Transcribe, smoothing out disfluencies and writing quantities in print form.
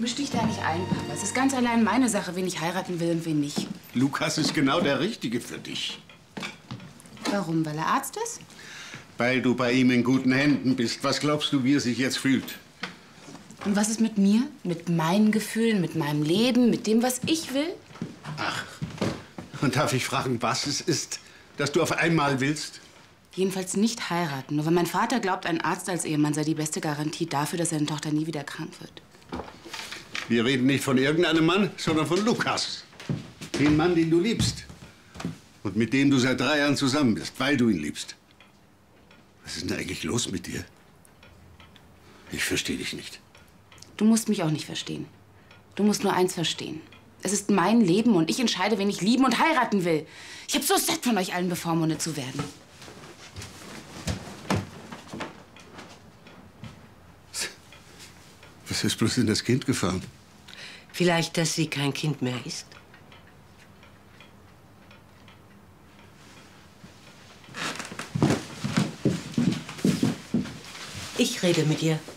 misch dich da nicht ein, Papa. Es ist ganz allein meine Sache, wen ich heiraten will und wen nicht. Lukas ist genau der Richtige für dich. Warum? Weil er Arzt ist? Weil du bei ihm in guten Händen bist. Was glaubst du, wie er sich jetzt fühlt? Und was ist mit mir? Mit meinen Gefühlen, mit meinem Leben, mit dem, was ich will? Ach, und darf ich fragen, was es ist, das du auf einmal willst? Jedenfalls nicht heiraten. Nur weil mein Vater glaubt, ein Arzt als Ehemann sei die beste Garantie dafür, dass seine Tochter nie wieder krank wird. Wir reden nicht von irgendeinem Mann, sondern von Lukas. Den Mann, den du liebst. Und mit dem du seit 3 Jahren zusammen bist, weil du ihn liebst. Was ist denn eigentlich los mit dir? Ich verstehe dich nicht. Du musst mich auch nicht verstehen. Du musst nur eins verstehen. Es ist mein Leben und ich entscheide, wen ich lieben und heiraten will. Ich habe so satt, von euch allen bevormundet zu werden. Was ist bloß in das Kind gefahren? Vielleicht, dass sie kein Kind mehr ist? Ich rede mit ihr.